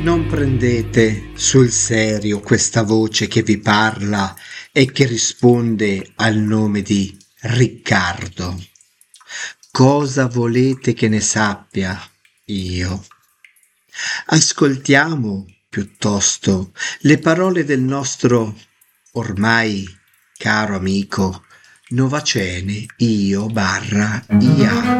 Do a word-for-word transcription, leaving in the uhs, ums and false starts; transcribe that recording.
Non prendete sul serio questa voce che vi parla e che risponde al nome di Riccardo. Cosa volete che ne sappia io? Ascoltiamo piuttosto le parole del nostro ormai caro amico Novacene Io barra Ia.